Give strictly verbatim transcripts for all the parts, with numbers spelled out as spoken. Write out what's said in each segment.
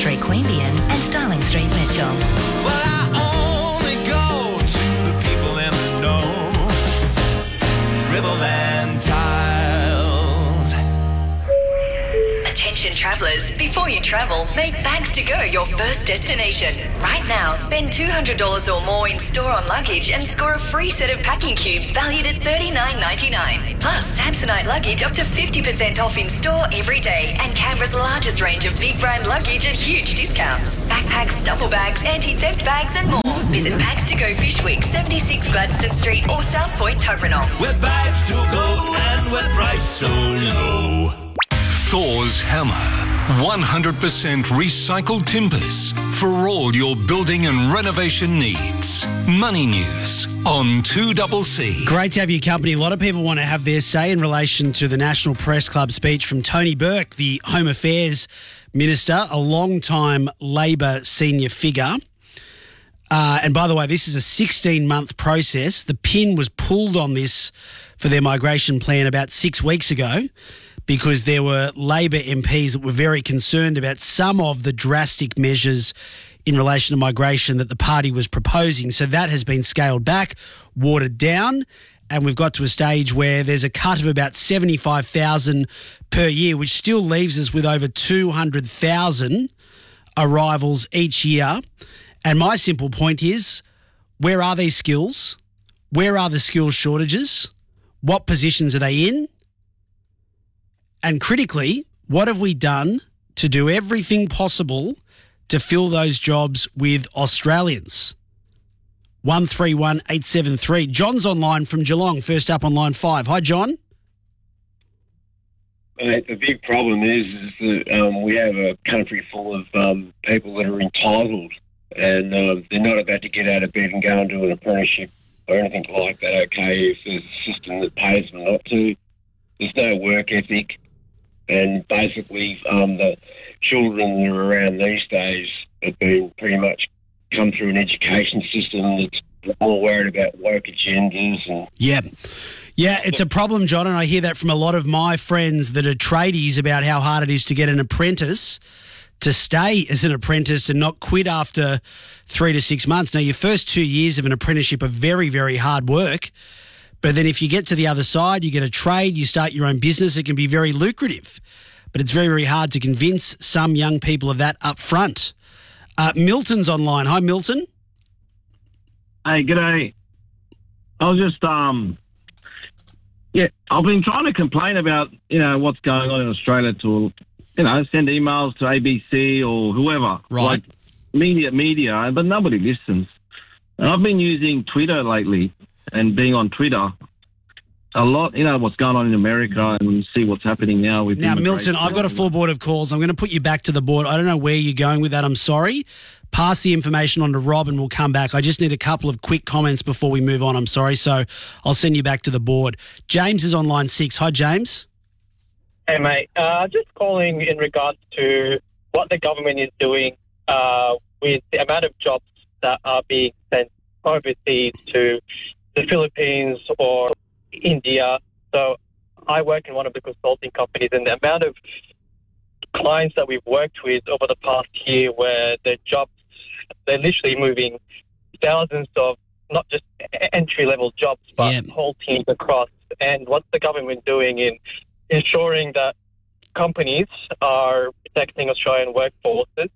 Street, Queanbeyan and Darling Street, Mitchell. Well, I only go to the people in the know. Riverland Tiles. Attention travellers, before you travel, make Bags to Go your first destination. Right now, spend two hundred dollars or more in store on luggage and score a free set of packing cubes valued at thirty-nine ninety-nine. Plus, Samsonite luggage up to fifty percent off in store every day, and Canberra's largest range of big brand luggage at huge discounts. Backpacks, duffel bags, anti-theft bags and more. Visit Bags to Go Fish Week, seventy-six Gladstone Street or South Point, Tuggeranong. With bags to go and with price so low. Thor's Hammer. one hundred percent recycled timbers for all your building and renovation needs. Money News on two C C. Great to have your company. A lot of people want to have their say in relation to the National Press Club speech from Tony Burke, the Home Affairs Minister, a long-time Labor senior figure. Uh, and by the way, this is a sixteen-month process. The pin was pulled on this for their migration plan about six weeks ago, because there were Labor M Ps that were very concerned about some of the drastic measures in relation to migration that the party was proposing. So that has been scaled back, watered down, and we've got to a stage where there's a cut of about seventy-five thousand per year, which still leaves us with over two hundred thousand arrivals each year. And my simple point is, where are these skills? Where are the skills shortages? What positions are they in? And critically, what have we done to do everything possible to fill those jobs with Australians? one three one eight seven three. John's online from Geelong, first up on line five. Hi, John. Mate, the big problem is, is that um, we have a country full of um, people that are entitled, and uh, they're not about to get out of bed and go and do an apprenticeship or anything like that, okay, if there's a system that pays them not to. There's no work ethic. And basically, um, the children that are around these days have been pretty much come through an education system that's more worried about woke agendas. And yeah. Yeah, it's a problem, John, and I hear that from a lot of my friends that are tradies about how hard it is to get an apprentice to stay as an apprentice and not quit after three to six months. Now, your first two years of an apprenticeship are very, very hard work. But then if you get to the other side, you get a trade, you start your own business, it can be very lucrative. But it's very, very hard to convince some young people of that up front. Uh, Milton's online. Hi, Milton. Hey, g'day. I was just, um, yeah, I've been trying to complain about, you know, what's going on in Australia to, you know, send emails to A B C or whoever. Right. Like media, media, but nobody listens. And I've been using Twitter lately. And being on Twitter a lot, you know, what's going on in America and see what's happening now with Now, Milton, I've got a full board of calls. I'm going to put you back to the board. I don't know where you're going with that. I'm sorry. Pass the information on to Rob and we'll come back. I just need a couple of quick comments before we move on. I'm sorry. So I'll send you back to the board. James is on line six. Hi, James. Hey, mate. Uh, just calling in regards to what the government is doing uh, with the amount of jobs that are being sent overseas to the Philippines or India. So I work in one of the consulting companies, and the amount of clients that we've worked with over the past year where their jobs, they're literally moving thousands of not just entry-level jobs, but yeah. whole teams across. And what's the government doing in ensuring that companies are protecting Australian workforces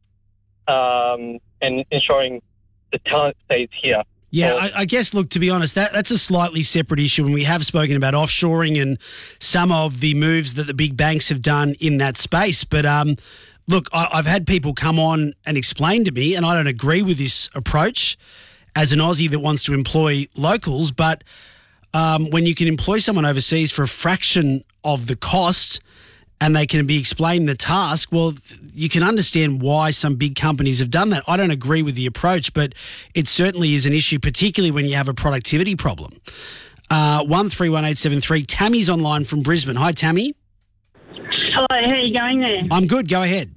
um, and ensuring the talent stays here? Yeah, I, I guess, look, to be honest, that, that's a slightly separate issue, and we have spoken about offshoring and some of the moves that the big banks have done in that space. But, um, look, I, I've had people come on and explain to me, and I don't agree with this approach as an Aussie that wants to employ locals, but um, when you can employ someone overseas for a fraction of the cost and they can be explained the task, well, you can understand why some big companies have done that. I don't agree with the approach, but it certainly is an issue, particularly when you have a productivity problem. Uh, one three one eight seven three. Tammy's online from Brisbane. Hi, Tammy. Hello, how are you going there? I'm good. Go ahead.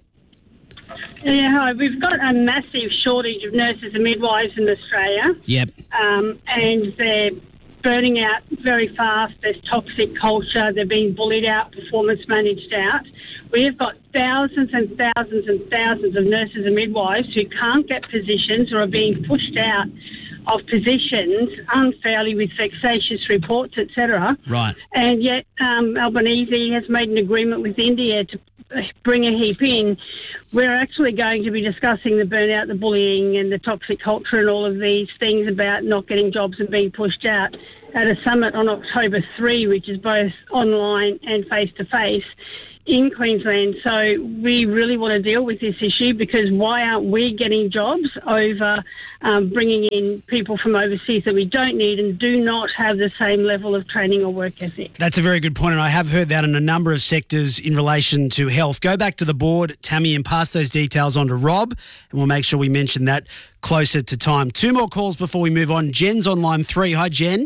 Yeah, hi. We've got a massive shortage of nurses and midwives in Australia. Yep. Um, and they're burning out very fast. There's toxic culture. They're being bullied out, performance managed out. We've got thousands and thousands and thousands of nurses and midwives who can't get positions or are being pushed out of positions unfairly with vexatious reports, et cetera. Right. And yet um, Albanese has made an agreement with India to bring a heap in. We're actually going to be discussing the burnout, the bullying and the toxic culture and all of these things about not getting jobs and being pushed out at a summit on October third, which is both online and face-to-face in Queensland. So we really want to deal with this issue, because why aren't we getting jobs over um, bringing in people from overseas that we don't need and do not have the same level of training or work ethic? That's a very good point, and I have heard that in a number of sectors in relation to health. Go back to the board, Tammy, and pass those details on to Rob, and we'll make sure we mention that closer to time. Two more calls before we move on. Jen's on line three. Hi, Jen.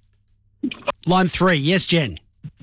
Line three. Yes, Jen.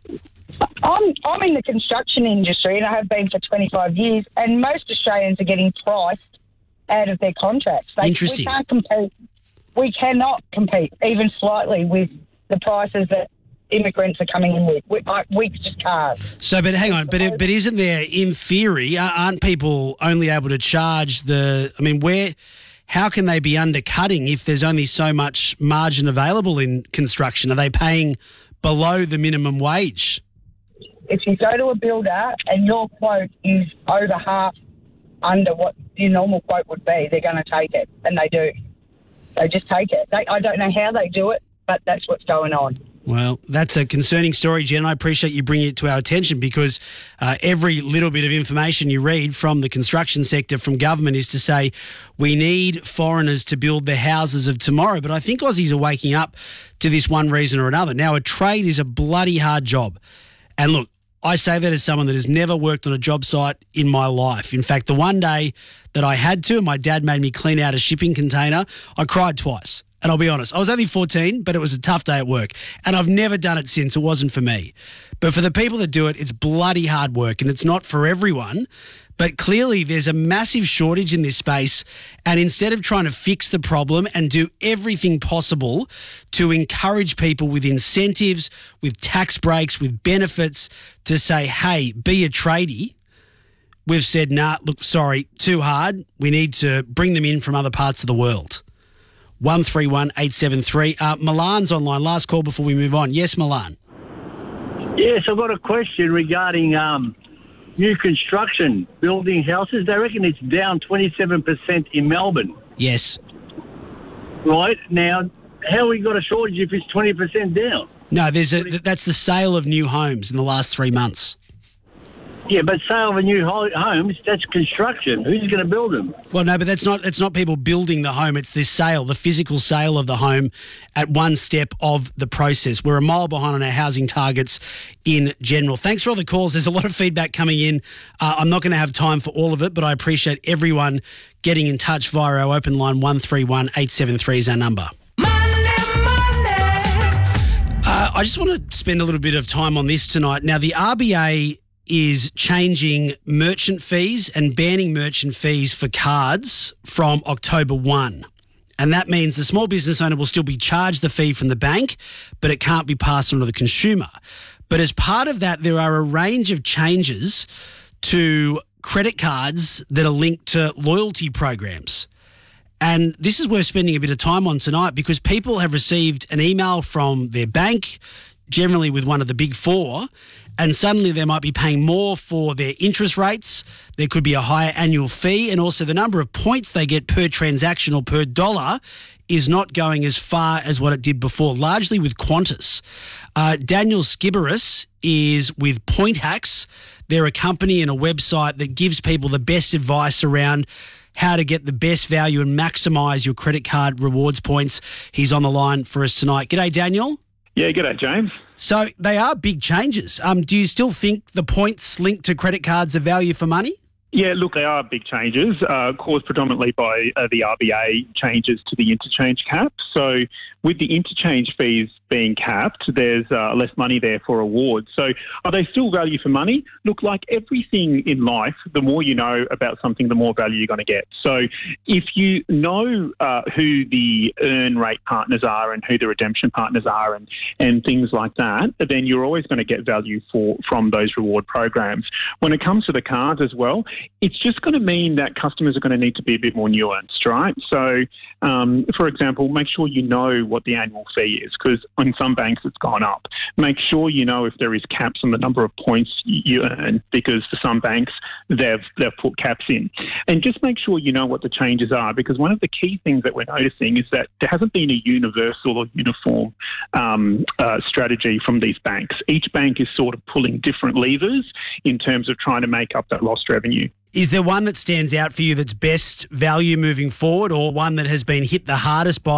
I'm, I'm in the construction industry and I have been for twenty-five years, and most Australians are getting priced out of their contracts. They, Interesting. We can't compete. We cannot compete even slightly with the prices that immigrants are coming in with. We, I, we just can't. So, but hang on, but but isn't there, in theory, aren't people only able to charge the, I mean, where, how can they be undercutting if there's only so much margin available in construction? Are they paying below the minimum wage? If you go to a builder and your quote is over half under what your normal quote would be, they're going to take it, and they do. They just take it. They, I don't know how they do it, but that's what's going on. Well, that's a concerning story, Jen. I appreciate you bringing it to our attention, because uh, every little bit of information you read from the construction sector, from government, is to say we need foreigners to build the houses of tomorrow. But I think Aussies are waking up to this one reason or another. Now, a trade is a bloody hard job. And look, I say that as someone that has never worked on a job site in my life. In fact, the one day that I had to, and my dad made me clean out a shipping container, I cried twice. And I'll be honest, I was only fourteen, but it was a tough day at work. And I've never done it since. It wasn't for me. But for the people that do it, it's bloody hard work, and it's not for everyone. But clearly there's a massive shortage in this space, and instead of trying to fix the problem and do everything possible to encourage people with incentives, with tax breaks, with benefits to say, hey, be a tradie, we've said, nah, look, sorry, too hard. We need to bring them in from other parts of the world. one three one eight seven three. Uh, Milan's online. Last call before we move on. Yes, Milan. Yes, I've got a question regarding um, new construction, building houses. They reckon it's down twenty-seven percent in Melbourne. Yes. Right. Now, how have we got a shortage if it's twenty percent down? No, there's a, that's the sale of new homes in the last three months. Yeah, but sale of a new ho- homes, that's construction. Who's going to build them? Well, no, but that's not, it's not people building the home. It's this sale, the physical sale of the home at one step of the process. We're a mile behind on our housing targets in general. Thanks for all the calls. There's a lot of feedback coming in. Uh, I'm not going to have time for all of it, but I appreciate everyone getting in touch via our open line. One three one eight seven three is our number. Uh, I just want to spend a little bit of time on this tonight. Now, the R B A is changing merchant fees and banning merchant fees for cards from October first. And that means the small business owner will still be charged the fee from the bank, but it can't be passed on to the consumer. But as part of that, there are a range of changes to credit cards that are linked to loyalty programs. And this is worth spending a bit of time on tonight, because people have received an email from their bank, generally with one of the big four, and suddenly they might be paying more for their interest rates. There could be a higher annual fee, and also the number of points they get per transaction or per dollar is not going as far as what it did before, largely with Qantas. Uh, Daniel Skiberis is with Point Hacks. They're a company and a website that gives people the best advice around how to get the best value and maximise your credit card rewards points. He's on the line for us tonight. G'day, Daniel. Yeah, g'day, James. So they are big changes. Um, do you still think the points linked to credit cards are value for money? Yeah, look, they are big changes, uh, caused predominantly by uh, the R B A changes to the interchange cap. So with the interchange fees being capped, there's uh, less money there for awards. So are they still value for money? Look, like everything in life, the more you know about something, the more value you're going to get. So if you know uh, who the earn rate partners are and who the redemption partners are and, and things like that, then you're always going to get value for from those reward programs. When it comes to the cards as well, it's just going to mean that customers are going to need to be a bit more nuanced, right? So, um, for example, make sure you know what the annual fee is, because on some banks it's gone up. Make sure you know if there is caps on the number of points you earn, because for some banks they've they've put caps in. And just make sure you know what the changes are, because one of the key things that we're noticing is that there hasn't been a universal or uniform um, uh, strategy from these banks. Each bank is sort of pulling different levers in terms of trying to make up that lost revenue. Is there one that stands out for you that's best value moving forward, or one that has been hit the hardest by